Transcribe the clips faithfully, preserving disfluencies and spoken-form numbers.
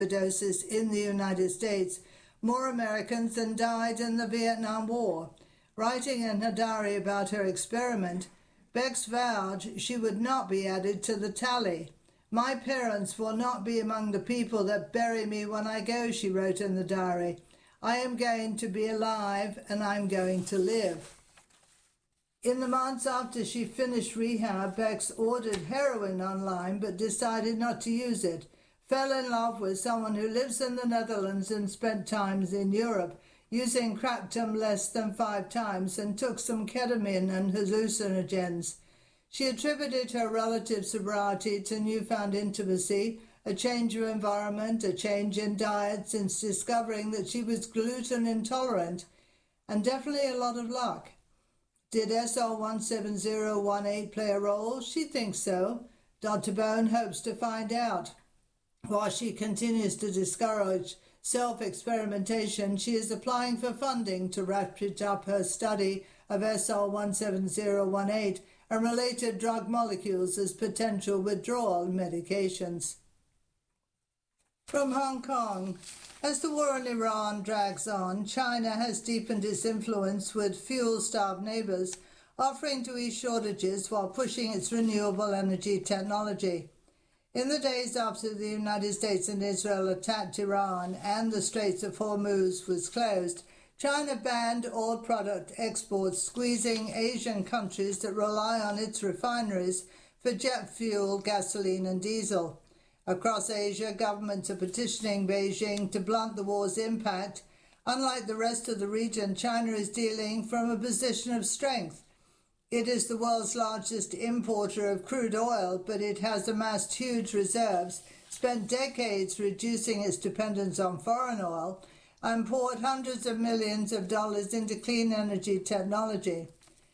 overdoses in the United States, more Americans than died in the Vietnam War. Writing in her diary about her experiment, Bex vowed she would not be added to the tally. "My parents will not be among the people that bury me when I go," she wrote in the diary. "I am going to be alive and I'm going to live." In the months after she finished rehab, Bex ordered heroin online but decided not to use it, fell in love with someone who lives in the Netherlands and spent times in Europe, using Cractum less than five times, and took some ketamine and hallucinogens. She attributed her relative sobriety to newfound intimacy, a change of environment, a change in diet since discovering that she was gluten intolerant, and definitely a lot of luck. Did S R one seven zero one eight play a role? She thinks so. Doctor Bone hopes to find out. While she continues to discourage self-experimentation, she is applying for funding to ratchet up her study of S R one seven zero one eight and related drug molecules as potential withdrawal medications. From Hong Kong, as the war in Iran drags on, China has deepened its influence with fuel-starved neighbours, offering to ease shortages while pushing its renewable energy technology. In the days after the United States and Israel attacked Iran and the Straits of Hormuz was closed, China banned oil product exports, squeezing Asian countries that rely on its refineries for jet fuel, gasoline and diesel. Across Asia, governments are petitioning Beijing to blunt the war's impact. Unlike the rest of the region, China is dealing from a position of strength. It is the world's largest importer of crude oil, but it has amassed huge reserves, spent decades reducing its dependence on foreign oil, and poured hundreds of millions of dollars into clean energy technology.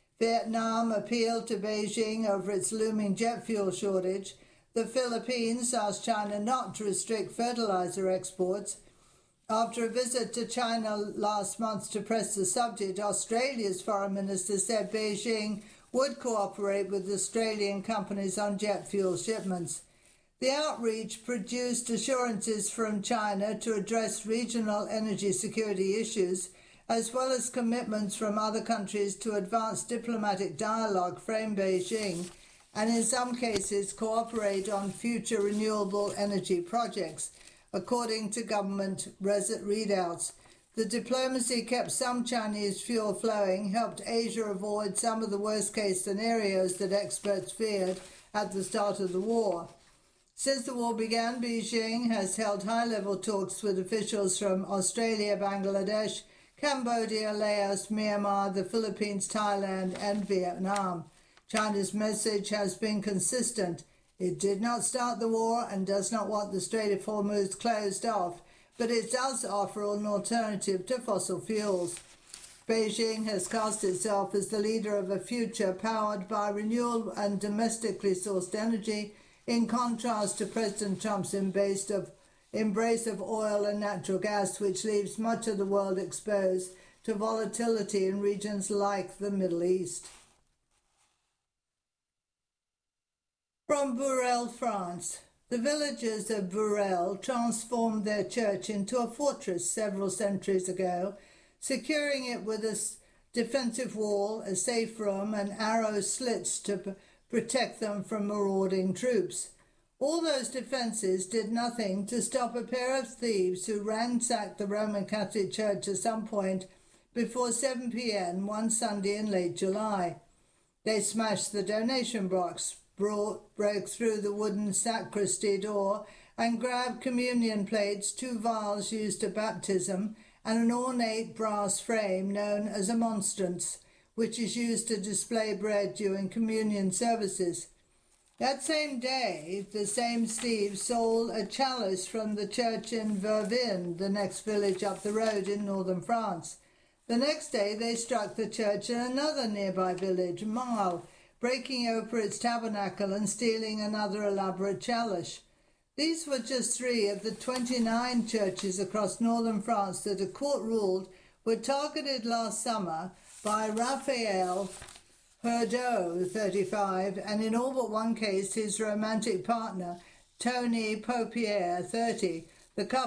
Vietnam appealed to Beijing over its looming jet fuel shortage. The Philippines asked China not to restrict fertilizer exports. After a visit to China last month to press the subject, Australia's foreign minister said Beijing would cooperate with Australian companies on jet fuel shipments. The outreach produced assurances from China to address regional energy security issues, as well as commitments from other countries to advance diplomatic dialogue frame Beijing and in some cases cooperate on future renewable energy projects, according to government readouts. The diplomacy kept some Chinese fuel flowing, helped Asia avoid some of the worst-case scenarios that experts feared at the start of the war. Since the war began, Beijing has held high-level talks with officials from Australia, Bangladesh, Cambodia, Laos, Myanmar, the Philippines, Thailand, and Vietnam. China's message has been consistent. It did not start the war and does not want the Strait of Hormuz closed off, but it does offer an alternative to fossil fuels. Beijing has cast itself as the leader of a future powered by renewable and domestically sourced energy, in contrast to President Trump's embrace of, embrace of oil and natural gas, which leaves much of the world exposed to volatility in regions like the Middle East. From Bourrel, France. The villagers of Bourrel transformed their church into a fortress several centuries ago, securing it with a defensive wall, a safe room, and arrow slits to p- protect them from marauding troops. All those defences did nothing to stop a pair of thieves who ransacked the Roman Catholic Church at some point before seven p.m. one Sunday in late July. They smashed the donation box, brought, broke through the wooden sacristy door, and grabbed communion plates, two vials used at baptism, and an ornate brass frame known as a monstrance, which is used to display bread during communion services. That same day, the same thieves stole a chalice from the church in Vervins, the next village up the road in northern France. The next day, they struck the church in another nearby village, Marle, breaking open its tabernacle and stealing another elaborate chalice. These were just three of the twenty-nine churches across northern France that a court ruled were targeted last summer by Raphael Hurdeau, thirty-five, and in all but one case his romantic partner, Tony Popier, thirty. The couple